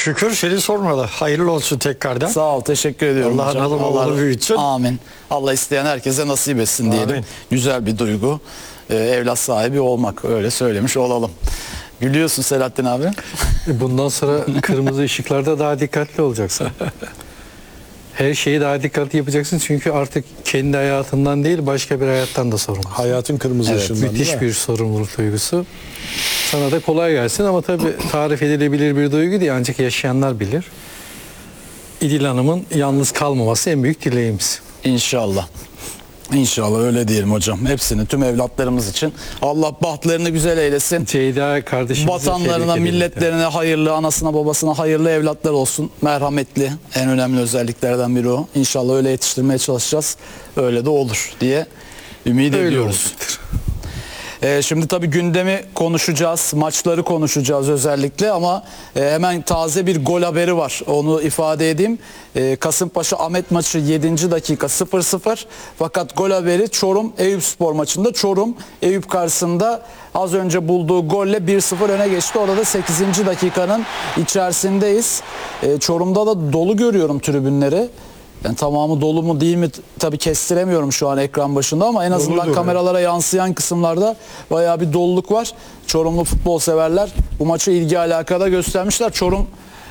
Şükür seni sormalı. Hayırlı olsun tekrardan. Sağ ol, teşekkür ediyorum Allah hocam. analı babalı büyütsün. Amin. Allah isteyen herkese nasip etsin diyelim. Amin. Güzel bir duygu. Evlat sahibi olmak, öyle söylemiş olalım. Gülüyorsun Selahattin abi. Bundan sonra kırmızı ışıklarda daha dikkatli olacaksın. Her şeyi daha dikkatli yapacaksın çünkü artık kendi hayatından değil başka bir hayattan da sorumlusun. Hayatın kırmızı ışığından. Müthiş bir sorumluluk duygusu. Sana da kolay gelsin ama tabii tarif edilebilir bir duygu değil, ancak yaşayanlar bilir. İdil Hanım'ın yalnız kalmaması en büyük dileğimiz. İnşallah. İnşallah öyle diyelim hocam. Hepsini, tüm evlatlarımız için. Allah bahtlarını güzel eylesin. Ceyda kardeşimize Vatanlarına, tebrik milletlerine hayırlı, anasına babasına hayırlı evlatlar olsun. Merhametli, en önemli özelliklerden biri o. İnşallah öyle yetiştirmeye çalışacağız. Öyle de olur diye ümit Öyle ediyoruz. olacaktır. Şimdi tabii gündemi konuşacağız, maçları konuşacağız özellikle ama hemen taze bir gol haberi var. Onu ifade edeyim. Kasımpaşa Ahmet maçı 7. dakika 0-0. Fakat gol haberi Çorum Eyüpspor maçında. Çorum Eyüp karşısında az önce bulduğu golle 1-0 öne geçti. Orada da 8. dakikanın içerisindeyiz. Çorum'da da dolu görüyorum tribünleri. Yani tamamı dolu mu değil mi tabii kestiremiyorum şu an ekran başında ama en azından Doludur kameralara yansıyan kısımlarda bayağı bir doluluk var. Çorumlu futbol severler bu maça ilgi alakada göstermişler. Çorum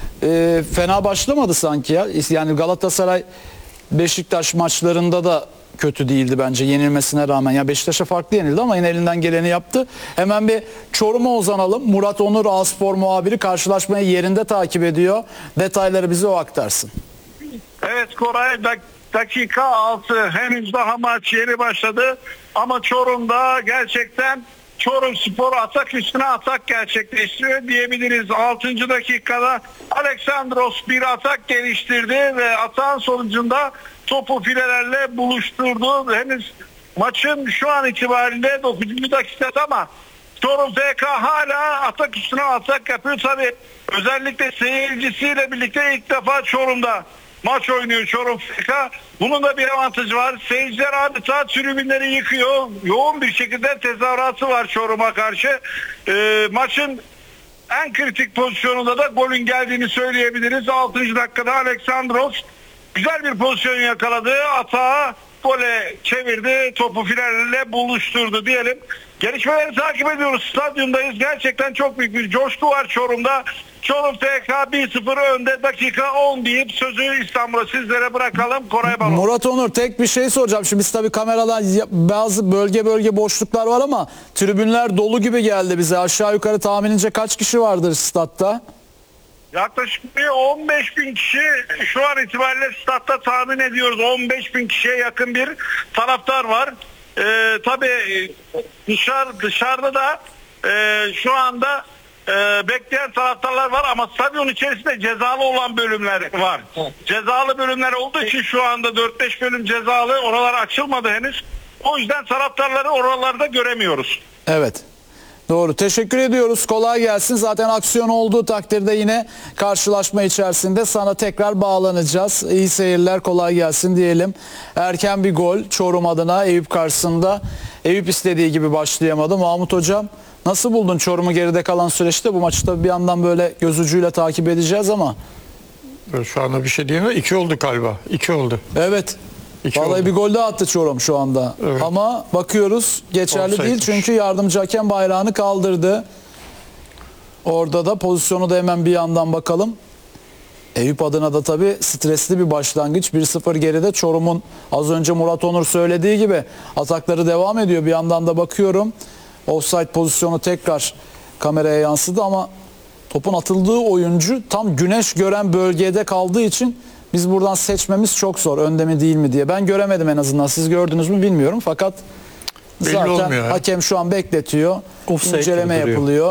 fena başlamadı sanki ya. Yani Galatasaray Beşiktaş maçlarında da kötü değildi bence yenilmesine rağmen. Ya Beşiktaş'a farklı yenildi ama yine elinden geleni yaptı. Hemen bir Çorum'a uzanalım. Murat Onur A-Spor muhabiri karşılaşmayı yerinde takip ediyor. Detayları bize o aktarsın. Evet Koray, dakika 6, henüz daha maç yeni başladı ama Çorum'da gerçekten Çorumspor atak üstüne atak gerçekleştiriyor diyebiliriz. 6. dakikada Aleksandros bir atak geliştirdi ve atağın sonucunda topu filelerle buluşturdu. Henüz maçın şu an itibariyle 9. dakikası ama Çorum FK hala atak üstüne atak yapıyor. Tabii özellikle seyircisiyle birlikte ilk defa Çorum'da maç oynuyor Çorum FK. Bunun da bir avantajı var. Seyirciler adeta tribünleri yıkıyor. Yoğun bir şekilde tezahüratı var Çorum'a karşı. Maçın en kritik pozisyonunda da golün geldiğini söyleyebiliriz. 6. dakikada Aleksandros güzel bir pozisyon yakaladı. Atağı gole çevirdi. Topu filerle buluşturdu diyelim. Gelişmeleri takip ediyoruz. Stadyumdayız. Gerçekten çok büyük bir coşku var Çorum'da. Çorum FK 1-0 önde, dakika 10 deyip sözü İstanbul'a sizlere bırakalım. Koray Balon. Murat Onur, tek bir şey soracağım. Şimdi biz tabii kameradan bazı bölge boşluklar var ama tribünler dolu gibi geldi bize. Aşağı yukarı tahminince kaç kişi vardır statta? Yaklaşık bir 15 bin kişi şu an itibariyle statta tahmin ediyoruz. 15 bin kişiye yakın bir taraftar var. Tabii dışarıda da şu anda bekleyen taraftarlar var ama stadyum içerisinde cezalı olan bölümler var. Cezalı bölümler olduğu için şu anda 4-5 bölüm cezalı, oralar açılmadı henüz. O yüzden taraftarları oralarda göremiyoruz. Evet. Doğru. Teşekkür ediyoruz. Kolay gelsin. Zaten aksiyon olduğu takdirde yine karşılaşma içerisinde sana tekrar bağlanacağız. İyi seyirler, kolay gelsin diyelim. Erken bir gol Çorum adına Eyüp karşısında. Eyüp istediği gibi başlayamadı. Mahmut Hocam, nasıl buldun Çorum'u geride kalan süreçte? Bu maçı da bir yandan böyle göz ucuyla takip edeceğiz ama. Şu anda bir şey diyemem. 2 oldu galiba. 2 oldu. Evet. İki Vallahi oldu. bir gol daha attı Çorum şu anda. Evet. Ama bakıyoruz geçerli değil Offside'miş. çünkü yardımcı hakem bayrağını kaldırdı. Orada da pozisyonu da hemen bir yandan bakalım. Eyüp adına da tabii stresli bir başlangıç. 1-0 geride. Çorum'un az önce Murat Onur söylediği gibi atakları devam ediyor. Bir yandan da bakıyorum. Offside pozisyonu tekrar kameraya yansıdı ama topun atıldığı oyuncu tam güneş gören bölgede kaldığı için biz buradan seçmemiz çok zor. Önde mi değil mi diye. Ben göremedim en azından. Siz gördünüz mü bilmiyorum. Fakat Belli zaten olmuyor. hakem şu an bekletiyor. Offside İnceleme gibi duruyor. yapılıyor.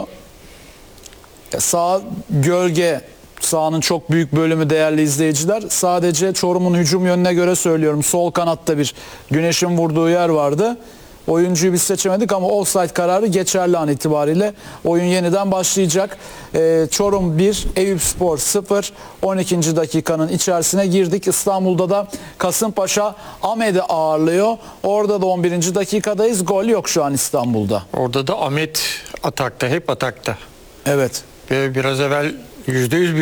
Sağ gölge, sahanın çok büyük bölümü değerli izleyiciler. Sadece Çorum'un hücum yönüne göre söylüyorum. Sol kanatta bir güneşin vurduğu yer vardı. Oyuncuyu biz seçemedik ama offside kararı geçerli an itibariyle. Oyun yeniden başlayacak. Çorum 1, Eyüpspor 0. 12. dakikanın içerisine girdik. İstanbul'da da Kasımpaşa Ahmet'i ağırlıyor. Orada da 11. dakikadayız. Gol yok şu an İstanbul'da. Orada da Ahmet atakta, hep atakta. Evet. Ve biraz evvel %100 bir